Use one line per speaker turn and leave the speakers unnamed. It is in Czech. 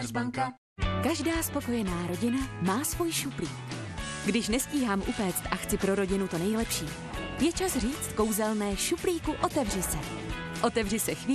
Commerzbanka.
Každá spokojená rodina má svůj šuplík. Když nestíhám upéct a chci pro rodinu to nejlepší, je čas říct kouzelné šuplíku otevři se. Otevři se chvíli